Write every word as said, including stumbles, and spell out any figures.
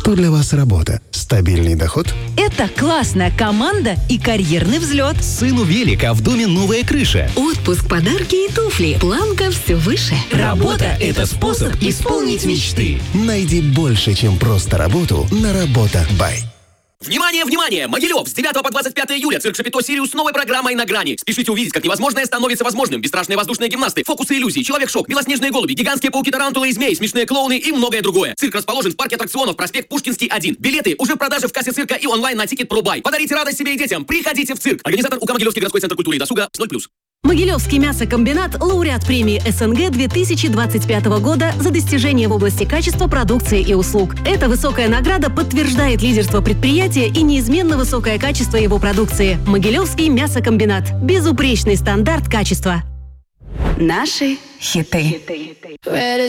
Что для вас работа? Стабильный доход? Это классная команда и карьерный взлет. Сыну велик, а в доме новая крыша. Отпуск, подарки и туфли. Планка все выше. Работа – это способ исполнить мечты. Найди больше, чем просто работу на Работа Бай. Внимание, внимание! Могилев с девятого по двадцать пятое июля. Цирк Шапито Сириус с новой программой «На грани». Спешите увидеть, как невозможное становится возможным. Бесстрашные воздушные гимнасты, фокусы иллюзий, человек-шок, белоснежные голуби, гигантские пауки-тарантулы и змеи, смешные клоуны и многое другое. Цирк расположен в парке аттракционов, проспект Пушкинский, один. Билеты уже в продаже в кассе цирка и онлайн на Ticket.pro-buy. Подарите радость себе и детям. Приходите в цирк. Организатор УК Могилевский городской центр культуры и досуга с ноль плюс. Могилевский мясокомбинат – лауреат премии СНГ две тысячи двадцать пятого года за достижения в области качества продукции и услуг. Эта высокая награда подтверждает лидерство предприятия и неизменно высокое качество его продукции. Могилевский мясокомбинат. Безупречный стандарт качества. Наши хиты.